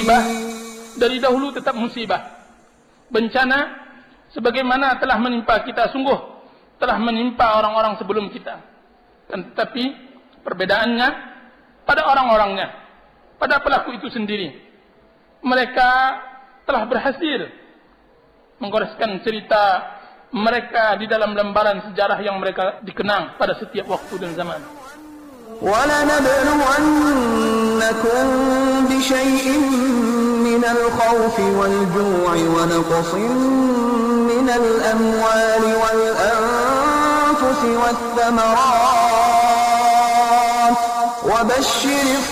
musibah dari dahulu tetap musibah. Bencana sebagaimana telah menimpa kita, sungguh telah menimpa orang-orang sebelum kita. Tetapi perbedaannya pada orang-orangnya, pada pelaku itu sendiri. Mereka telah berhasil menggoreskan cerita mereka di dalam lembaran sejarah yang mereka dikenang pada setiap waktu dan zaman. وَلَنَبْلُوَنَّكُمْ بِشَيْءٍ مِّنَ الْخَوْفِ وَالْجُوعِ وَنَقْصٍ مِّنَ الْأَمْوَالِ وَالْأَنفُسِ وَالثَّمَرَاتِ وَبَشِّرِ